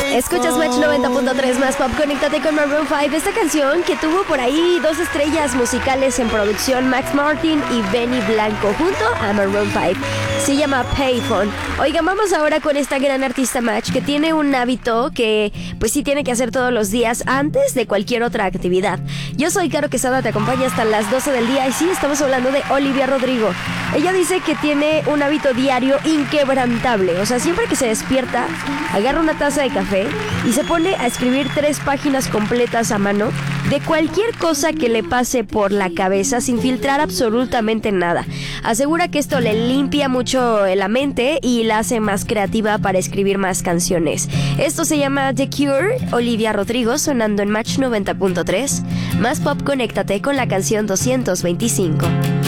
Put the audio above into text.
Escuchas Match 90.3 más pop, conéctate con Maroon 5. Esta canción que tuvo por ahí 2 estrellas musicales en producción, Max Martin y Benny Blanco, junto a Maroon 5. Se llama Payphone. Oigan, vamos ahora con esta gran artista Match, que tiene un hábito que pues sí tiene que hacer todos los días antes de cualquier otra actividad. Yo soy Caro Quesada, te acompaña hasta las 12 del día y sí, estamos hablando de Olivia Rodrigo. Ella dice que tiene un hábito diario inquebrantable, o sea, siempre que se despierta, agarra una taza de café y se pone a escribir 3 páginas completas a mano de cualquier cosa que le pase por la cabeza sin filtrar absolutamente nada. Asegura que esto le limpia mucho la mente y la hace más creativa para escribir más canciones. Esto se llama The Cure, Olivia Rodrigo, sonando en Match 90.3. Más pop, conéctate con la canción 225.